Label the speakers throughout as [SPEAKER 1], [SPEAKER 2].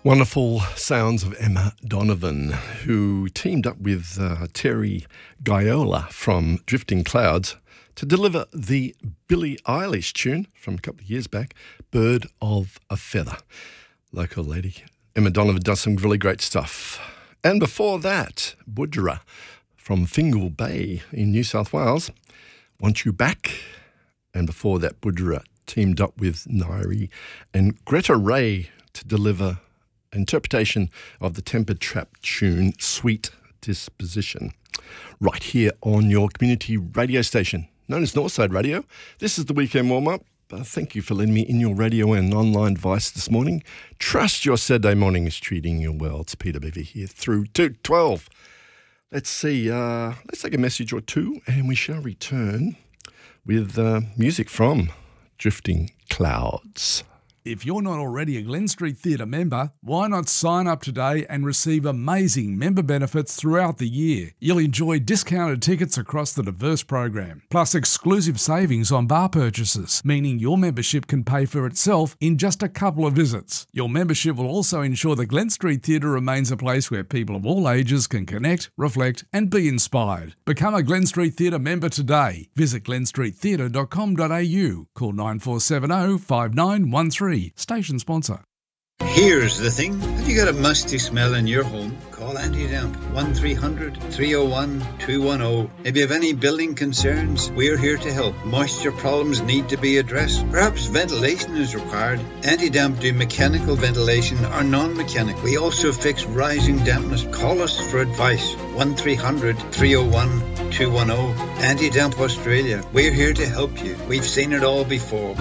[SPEAKER 1] Wonderful sounds of Emma Donovan, who teamed up with Terry Gaiola from Drifting Clouds to deliver the Billie Eilish tune from a couple of years back, Bird of a Feather. Local lady Emma Donovan does some really great stuff. And before that, Budra from Fingal Bay in New South Wales, Want You Back. And before that, Budra teamed up with Nairi and Greta Ray to deliver interpretation of the Tempered Trap tune Sweet Disposition, right here on your community radio station known as Northside Radio. This is the weekend warm-up. Thank you for letting me in your radio and online device this morning. Trust your Saturday morning is treating you well. It's Peter Beavy here through to 12. Let's see, let's take a message or two and we shall return with music from Drifting Clouds.
[SPEAKER 2] If you're not already a Glen Street Theatre member, why not sign up today and receive amazing member benefits throughout the year? You'll enjoy discounted tickets across the diverse program, plus exclusive savings on bar purchases, meaning your membership can pay for itself in just a couple of visits. Your membership will also ensure the Glen Street Theatre remains a place where people of all ages can connect, reflect and be inspired. Become a Glen Street Theatre member today. Visit glenstreettheatre.com.au. Call 9470 5913. Station sponsor.
[SPEAKER 3] Here's the thing. Have you got a musty smell in your home? Call Anti-Damp 1300-301-210. If you have any building concerns, we're here to help. Moisture problems need to be addressed. Perhaps ventilation is required. Anti-Damp do mechanical ventilation or non-mechanical. We also fix rising dampness. Call us for advice. 1300-301-210. Anti-Damp Australia. We're here to help you. We've seen it all before.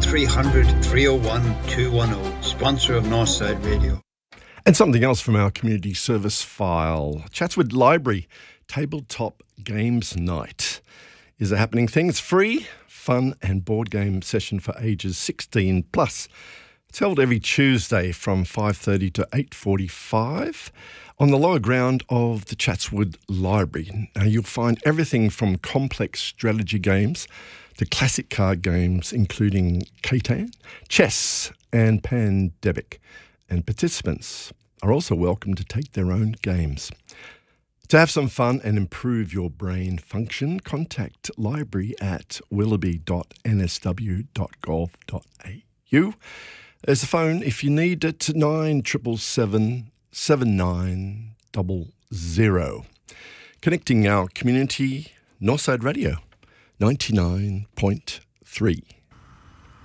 [SPEAKER 3] 1300-301-210. Sponsor of Northside Radio.
[SPEAKER 1] And something else from our community service file. Chatswood Library Tabletop Games Night is a happening thing. It's free, fun and board game session for ages 16 plus. It's held every Tuesday from 5:30 to 8:45 on the lower ground of the Chatswood Library. Now you'll find everything from complex strategy games to classic card games, including Catan, chess and Pandemic. And participants are also welcome to take their own games. To have some fun and improve your brain function, contact library at willoughby.nsw.gov.au. There's a phone if you need it, 9777 7900. Connecting our community, Northside Radio 99.3.